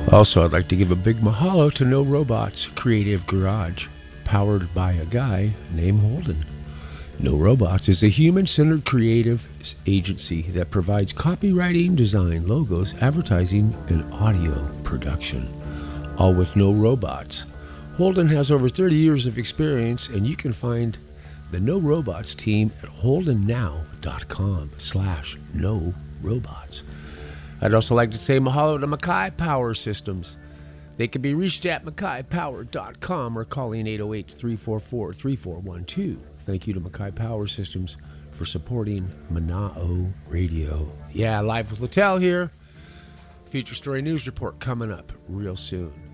Also, I'd like to give a big mahalo to No Robots Creative Garage, powered by a guy named Holden. No Robots is a human-centered creative agency that provides copywriting, design, logos, advertising, and audio production, all with No Robots. Holden has over 30 years of experience, and you can find the No Robots team at holdennow.com/no robots. I'd also like to say mahalo to Mackay Power Systems. They can be reached at mackaypower.com or calling 808-344-3412. Thank you to Mackay Power Systems for supporting Mana'o Radio. Yeah, Live with Littell here. Feature Story News Report coming up real soon.